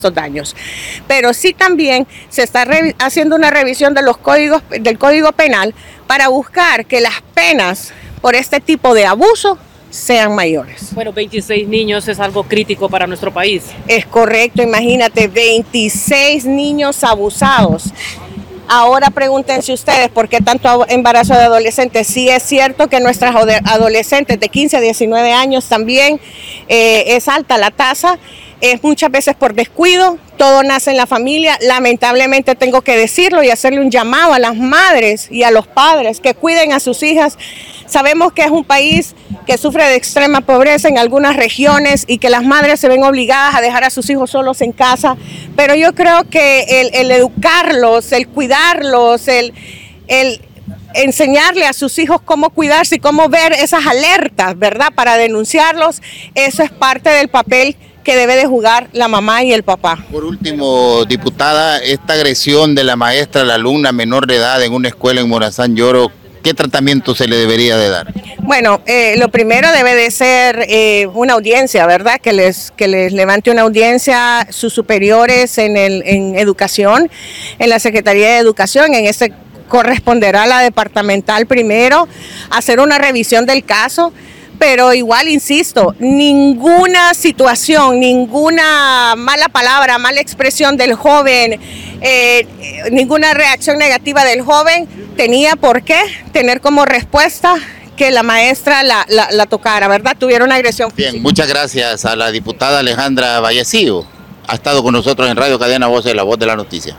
estos daños. Pero sí también se está haciendo una revisión de del Código Penal para buscar que las penas por este tipo de abuso sean mayores. Bueno, 26 niños es algo crítico para nuestro país. Es correcto, imagínate, 26 niños abusados. Ahora pregúntense ustedes por qué tanto embarazo de adolescentes. Sí es cierto que nuestras adolescentes de 15 a 19 años también es alta la tasa, es muchas veces por descuido, todo nace en la familia. Lamentablemente tengo que decirlo y hacerle un llamado a las madres y a los padres que cuiden a sus hijas. Sabemos que es un país que sufre de extrema pobreza en algunas regiones y que las madres se ven obligadas a dejar a sus hijos solos en casa, pero yo creo que el educarlos, el cuidarlos, el enseñarle a sus hijos cómo cuidarse y cómo ver esas alertas, ¿verdad?, para denunciarlos, eso es parte del papel que debe de jugar la mamá y el papá. Por último, diputada, esta agresión de la maestra a la alumna menor de edad en una escuela en Morazán Lloro, ¿qué tratamiento se le debería de dar? Bueno, lo primero debe de ser una audiencia, ¿verdad? Que les levante una audiencia sus superiores en educación, en la Secretaría de Educación, en este corresponderá a la departamental primero, hacer una revisión del caso. Pero igual, insisto, ninguna situación, ninguna mala palabra, mala expresión del joven, ninguna reacción negativa del joven tenía por qué tener como respuesta que la maestra la tocara, ¿verdad? Tuviera una agresión física. Bien, muchas gracias a la diputada Alejandra Vallecillo. Ha estado con nosotros en Radio Cadena Voces, la voz de la noticia.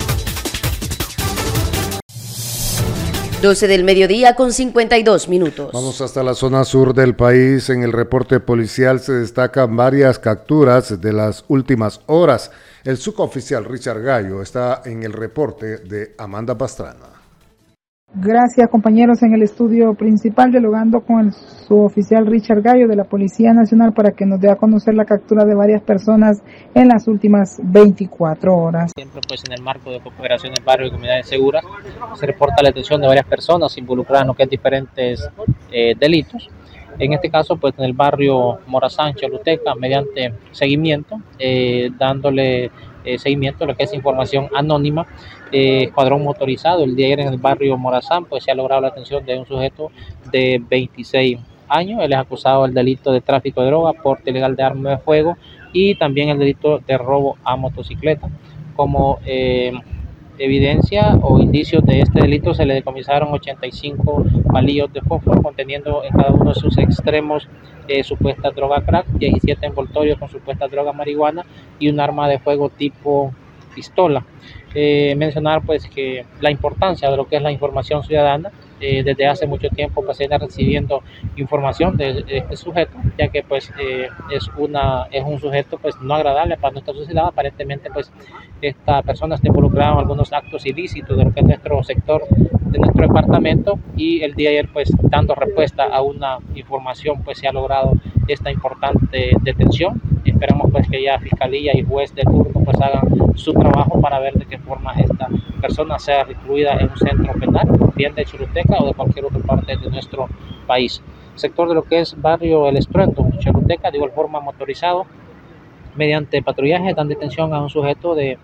12 del mediodía con 52 minutos. Vamos hasta la zona sur del país. En el reporte policial se destacan varias capturas de las últimas horas. El suboficial Richard Gallo está en el reporte de Amanda Pastrana. Gracias, compañeros, en el estudio principal, dialogando con el suboficial Richard Gallo de la Policía Nacional para que nos dé a conocer la captura de varias personas en las últimas 24 horas. Siempre pues en el marco de operaciones barrio y comunidades seguras se reporta la detención de varias personas involucradas en lo que es diferentes delitos. En este caso, pues en el barrio Morazán, Choluteca, mediante seguimiento, dándole seguimiento a lo que es información anónima, escuadrón motorizado. El día de ayer en el barrio Morazán, pues se ha logrado la detención de un sujeto de 26 años. Él es acusado del delito de tráfico de droga, porte ilegal de arma de fuego y también el delito de robo a motocicleta. Como evidencia o indicios de este delito se le decomisaron 85 palillos de fósforo conteniendo en cada uno de sus extremos supuesta droga crack, 17 envoltorios con supuesta droga marihuana y un arma de fuego tipo pistola. Mencionar pues que la importancia de lo que es la información ciudadana. Desde hace mucho tiempo pues se está recibiendo información de este sujeto, ya que pues es un sujeto pues no agradable para nuestra sociedad. Aparentemente pues esta persona está involucrada en algunos actos ilícitos de lo que es nuestro sector, de nuestro departamento, y el día de ayer pues dando respuesta a una información pues se ha logrado esta importante detención. Esperamos pues que ya Fiscalía y juez de turno pues hagan su trabajo para ver de qué forma esta persona sea recluida en un centro penal, bien de Choluteca o de cualquier otra parte de nuestro país. Sector de lo que es barrio El Estruendo, Choluteca, de igual forma motorizado, mediante patrullaje dan detención a un sujeto de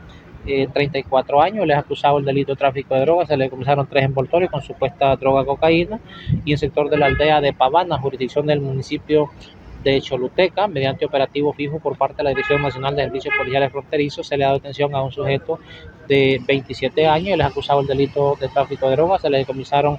34 años, le es acusado del delito de tráfico de drogas, se le decomisaron 3 envoltorios con supuesta droga cocaína, y en el sector de la aldea de Pavana, jurisdicción del municipio de Choluteca, mediante operativo fijo por parte de la Dirección Nacional de Servicios Policiales Fronterizos, se le da detención a un sujeto de 27 años, él es acusado del delito de tráfico de drogas, se le decomisaron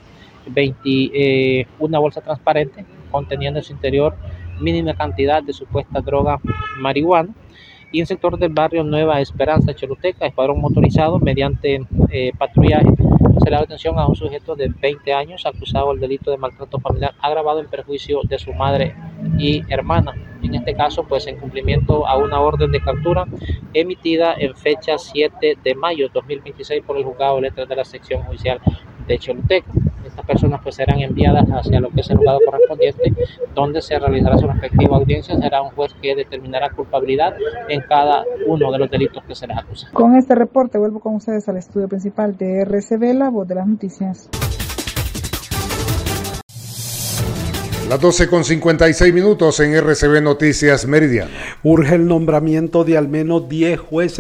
una bolsa transparente conteniendo en su interior mínima cantidad de supuesta droga marihuana. Y en el sector del barrio Nueva Esperanza, Choluteca, escuadrón motorizado, mediante patrullaje, se le da detención a un sujeto de 20 años acusado del delito de maltrato familiar agravado en perjuicio de su madre y hermana. En este caso, pues en cumplimiento a una orden de captura emitida en fecha 7 de mayo de 2026 por el juzgado de letras de la sección judicial de Choluteca. Estas personas pues serán enviadas hacia lo que es el juzgado correspondiente, donde se realizará su respectiva audiencia. Será un juez que determinará culpabilidad en cada uno de los delitos que se les acusa. Con este reporte vuelvo con ustedes al estudio principal de RCB, la voz de las noticias. Las 12:56 en RCB Noticias Meridiano. Urge el nombramiento de al menos 10 jueces